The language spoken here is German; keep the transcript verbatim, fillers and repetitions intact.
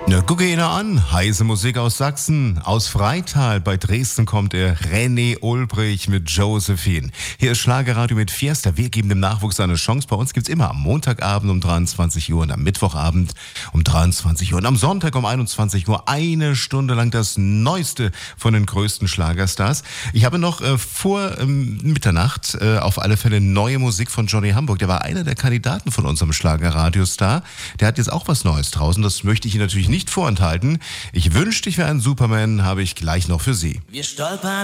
Na, gucke ihn an. Heiße Musik aus Sachsen. Aus Freital bei Dresden kommt er. René Ulbrich mit Josephine. Hier ist Schlagerradio mit Fiesta. Wir geben dem Nachwuchs eine Chance. Bei uns gibt's immer am Montagabend um dreiundzwanzig Uhr und am Mittwochabend um dreiundzwanzig Uhr und am Sonntag um einundzwanzig Uhr eine Stunde lang das Neueste von den größten Schlagerstars. Ich habe noch äh, vor ähm, Mitternacht äh, auf alle Fälle neue Musik von Johnny Hamburg. Der war einer der Kandidaten von unserem Schlagerradiostar. Der hat jetzt auch was Neues draußen. Das möchte ich Ihnen natürlich nicht vorenthalten. Ich wünschte, ich wäre ein Superman, habe ich gleich noch für Sie. Wir stolpern